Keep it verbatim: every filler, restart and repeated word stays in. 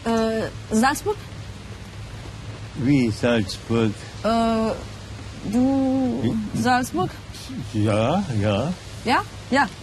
Äh, Salzburg? Wie Salzburg? Äh, du... Salzburg? Ja, ja. Ja? Ja.